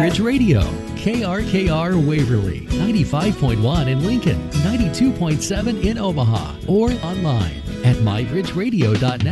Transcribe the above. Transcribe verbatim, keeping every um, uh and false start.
MyBridge Radio, K R K R Waverly, ninety-five point one in Lincoln, ninety-two point seven in Omaha, or online at my bridge radio dot net.